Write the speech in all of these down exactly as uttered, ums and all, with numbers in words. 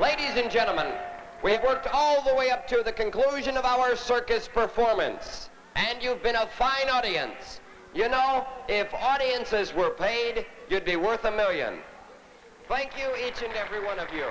Ladies and gentlemen, we've worked all the way up to the conclusion of our circus performance, and you've been a fine audience. You know, if audiences were paid, you'd be worth a million. Thank you, each and every one of you.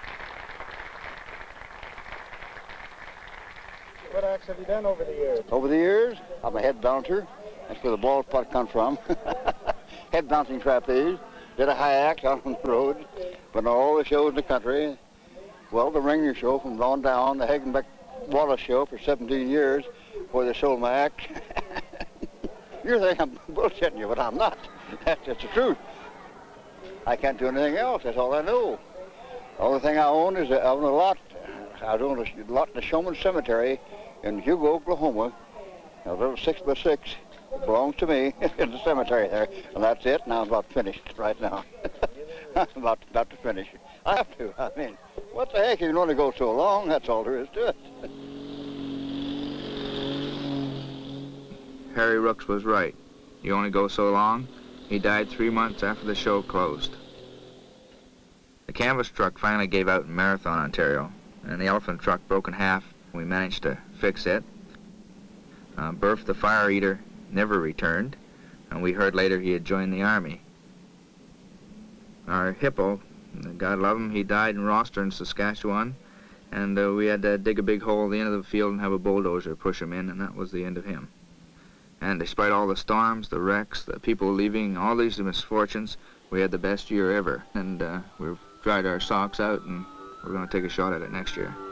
What acts have you done over the years? Over the years, I'm a head bouncer. That's where the ball spot comes from. Head bouncing trapeze. Did a high act out on the road. But all the shows in the country. Well, the Ringer show from on down, the Hagenbeck Wallace show for seventeen years, where they sold my act. You're thinking I'm bullshitting you, but I'm not. That's just the truth. I can't do anything else. That's all I know. The only thing I own is I own a lot. I own a lot in the Showman Cemetery in Hugo, Oklahoma. A little six by six. It belongs to me in the cemetery there. And that's it. Now I'm about finished right now. I'm about, about to finish. I have to. I mean, what the heck? You can only go so long. That's all there is to it. Harry Rooks was right. You only go so long. He died three months after the show closed. The canvas truck finally gave out in Marathon, Ontario, and the elephant truck broke in half. We managed to fix it. Uh, Burf the fire eater never returned, and we heard later he had joined the army. Our hippo, God love him, he died in Roster in Saskatchewan, and uh, we had to dig a big hole at the end of the field and have a bulldozer push him in, and that was the end of him. And despite all the storms, the wrecks, the people leaving, all these misfortunes, we had the best year ever, and uh, we've dried our socks out, and we're going to take a shot at it next year.